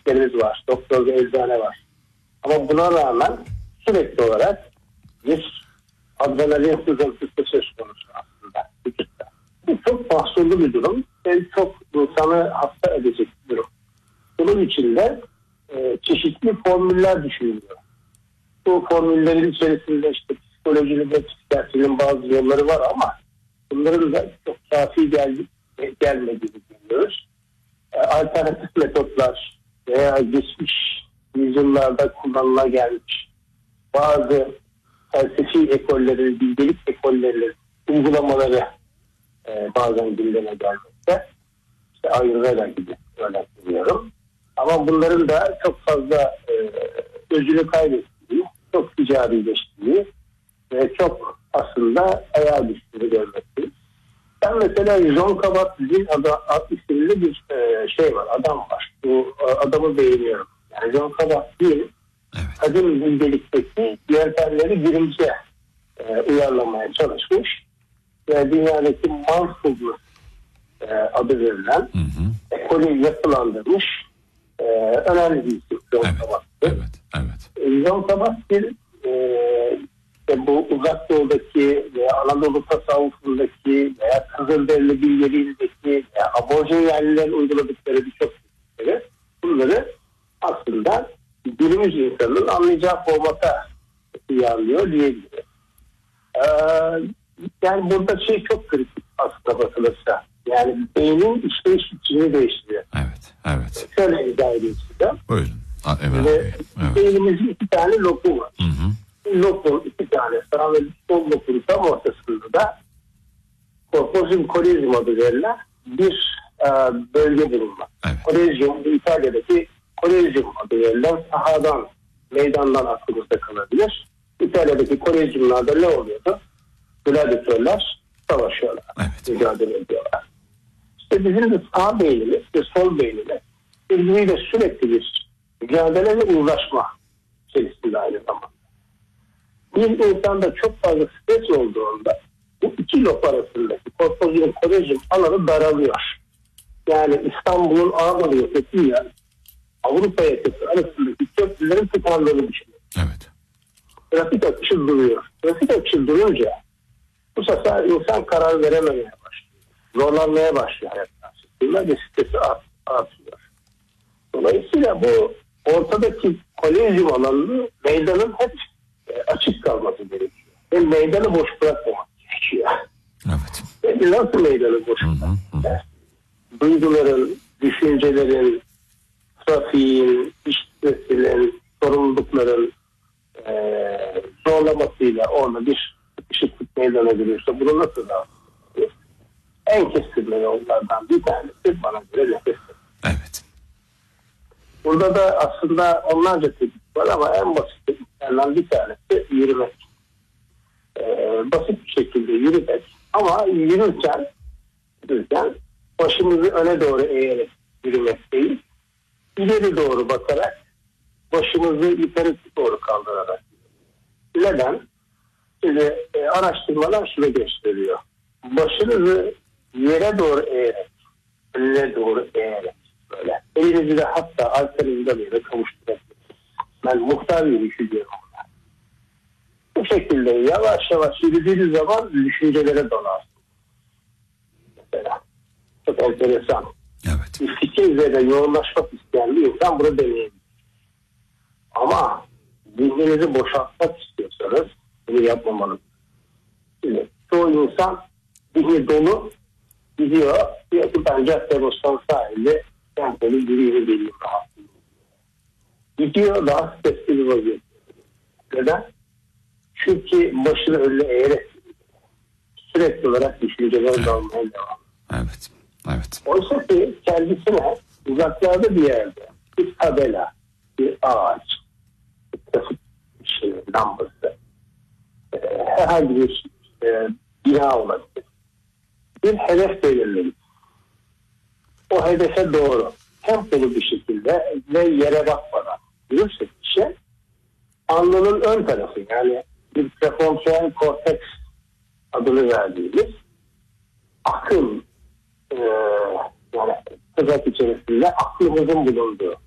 kliniklerimiz var, doktor ve eczane var. Ama buna rağmen sürekli olarak bir adrenalin sızıntısı söz konusu aslında vücutta. Bu çok mahsurlu bir durum ve çok insanı hasta edecek bir durum. Bunun için de çeşitli formüller düşünülüyor. Bu formüllerin içerisinde işte psikolojinin ve psikiyatrinin bazı yolları var ama bunların da çok kafi gelmediğini biliyoruz. Alternatif metotlar veya geçmiş yüzyıllarda kullanıla gelmiş bazı felsefi ekollerin, bilgelik ekollerinin uygulamaları bazen gündeme gelmekte. İşte Ayurveda gibi örnek veriyorum. Ama bunların da çok fazla özünü kaybettiği, çok ticarileştiği ve çok aslında ayağa düştüğünü görmekteyiz. Ben mesela John Kabat-Zinn isimli bir şey var, adam var. Bu adamı beğeniyorum. Yani John Kabat-Zinn kadim bilgelikteki yöntemleri günümüze uyarlamaya çalışmış ve dünyadaki mindfulness adı verilen ekolü yapılandırmış önemli bir isim John Kabat-Zinn. John Kabat-Zinn bu Uzak Doğu'daki veya Anadolu tasavvufundaki veya Kızılderili bilgeliğindeki veya aborjin yerlilerin uyguladıkları birçok fikirleri, bunları aslında günümüz insanının anlayacağı formata uyarlıyor diyebiliriz. Yani burada şey çok kritik aslında bakılırsa. Yani beynin işleyiş biçimini değiştiriyor. Evet. Şöyle izah edeyim size. Buyurun. Beynimizin 2 tane lobu var. Lobun 2 tane sağ ve sol lobun tam ortasında da korpozum kolezyum adı verilen bir bölge bulunmak. Kolezyum, İtalya'daki kolezyum adı verilen sahadan, meydandan aklımızda kalabilir. İtalya'daki kolezyumlarda ne oluyordu? Gladyatörler savaşıyorlar, mücadele ediyorlar. İşte bizim de sağ beynimiz ve sol beynimiz birbiriyle sürekli bir mücadele ve uğraşma içerisinde aynı zamanda. Bir insanda çok fazla stres olduğunda bu 2 lob arasındaki korpozum kolezyum alanı daralıyor. Yani İstanbul'un Anadolu yakasıyla Avrupa yakası arasındaki köprülerin tıkandığını düşünüyor. Trafik akışı duruyor. Trafik akışı durunca bu sefer insan karar verememeye başlıyor. Zorlanmaya başlıyor hayat karşısında ve stresi artıyor. Dolayısıyla bu ortadaki kolezyum alanının meydanın hep açık kalması gerekiyor. Ve meydanı boş bırakmamak gerekiyor. Ve nasıl meydanı boş bırakmak? Duyguların, düşüncelerin, trafiğin, iş stresinin, sorumlulukların zorlamasıyla orada bir ışıklık meydana giriyorsa bunu nasıl dağıtılır? En kestirme yollardan bir tanesi bana göre nefes. Burada da aslında onlarca teknik var ama en basit tekniklerden bir tanesi yürümek. Basit bir şekilde yürümek ama yürürken başımızı öne doğru eğerek yürümek değil, ileri doğru bakarak başımızı yukarı doğru kaldırarak. Neden? Şimdi araştırmalar şunu gösteriyor. Başınızı yere doğru eğerek, önüne doğru eğerek böyle. Elinizi de hatta arkanızda böyle kavuşturabilirsiniz. Ben muhtar yürüyüşü diyorum buna. Bu şekilde yavaş yavaş yürüdüğünüz zaman düşüncelere dalarsınız. Mesela. Çok enteresan. Bir fikir üzerine yoğunlaşmak isteyen bir insan bunu deneyebilir. Ama zihninizi boşaltmak istiyorsanız bunu yapmamalısınız. Şimdi çoğu insan zihni dolu gidiyor. Diyor ki ben Caddebostan sahilde tempolu yürüyüşü geleyim rahatlayayım. Gidiyor daha stresli bir vaziyette. Neden? Çünkü başını önüne eğerek sürekli olarak düşüncelere dalmaya devam. Oysa ki kendisine uzaklarda bir yerde bir tabela, bir ağaç, bir trafik lambası, herhangi bir bina olabilir. Bir hedef belirleyin. O hedefe doğru tempolu bir şekilde ve yere bakmadan yürürsek kişi alnının ön tarafı yani bir prefrontal korteks adını verdiğimiz akıl yani tırnak içerisinde aklımızın bulunduğu